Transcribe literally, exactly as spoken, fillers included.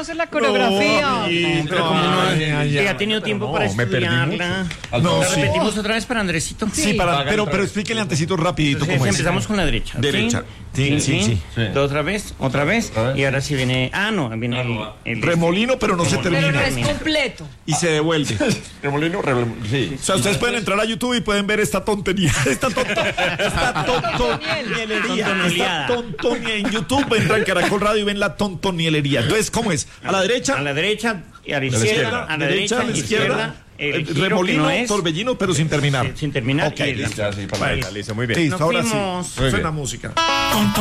conoce la coreografía. No, Sí, pero como no, ay, ay, que ay, ha tenido tiempo no, para me perdí estudiarla. No, ¿La sí. repetimos otra vez para Andresito? Sí, para, pero, pero explíquenle antecito rapidito Entonces, cómo es. empezamos con la derecha. Derecha. Sí, sí, sí. Sí. Otra vez, otra vez. Y ahora sí viene. Ah, no, viene el, el- Remolino, pero no se Pero no termina. es completo. Y se devuelve. Remolino, remolino, sí. O sea, ustedes pueden entrar a YouTube y pueden ver esta tontería. Esta tonto, esta tontonielería. Esta Tontonieleada. tontonia en YouTube. Entran en Caracol Radio y ven la tontonielería. Entonces, ¿cómo es? A la derecha. A la derecha y a la izquierda, izquierda. A la derecha, a la izquierda. El eh, giro que remolino, no es, torbellino, pero sin terminar. sin terminar. Ok, y el- listo. Ya, sí, para Bueno, listo, muy bien. Listo, Nos ahora fuimos. sí. Suena música.